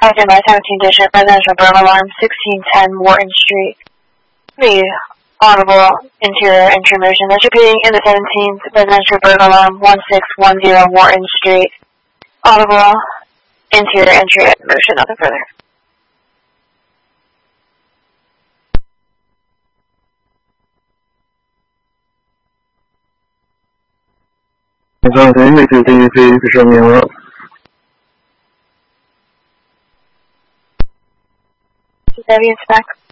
Captain by 17 District, Residential Burglar Alarm, 1610 Wharton Street. The audible interior entry motion. That's repeating in the 17th Residential Burglar Alarm, 1610 Wharton Street. Audible interior entry motion, nothing further. W inspect.